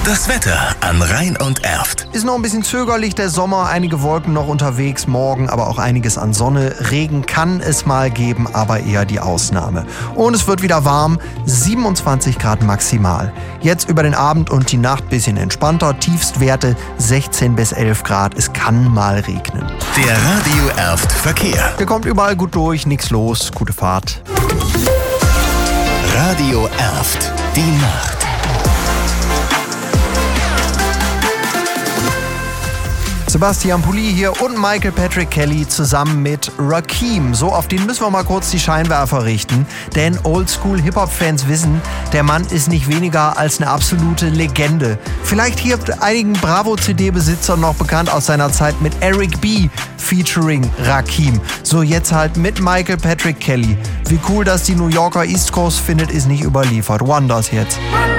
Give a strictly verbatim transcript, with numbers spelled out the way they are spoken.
Das Wetter an Rhein und Erft. Ist noch ein bisschen zögerlich der Sommer, einige Wolken noch unterwegs, morgen aber auch einiges an Sonne. Regen kann es mal geben, aber eher die Ausnahme. Und es wird wieder warm, siebenundzwanzig Grad maximal. Jetzt über den Abend und die Nacht bisschen entspannter, Tiefstwerte sechzehn bis elf Grad, es kann mal regnen. Der Radio Erft Verkehr. Ihr kommt überall gut durch, nichts los, gute Fahrt. Radio Erft, die Nacht. Sebastian Pulli hier und Michael Patrick Kelly zusammen mit Rakim. So, auf den müssen wir mal kurz die Scheinwerfer richten, denn Oldschool-Hip-Hop-Fans wissen, der Mann ist nicht weniger als eine absolute Legende. Vielleicht hier einigen Bravo-C D-Besitzern noch bekannt aus seiner Zeit mit Eric B. featuring Rakim. So, jetzt halt mit Michael Patrick Kelly. Wie cool, dass die New Yorker East Coast findet, ist nicht überliefert. Wonders jetzt.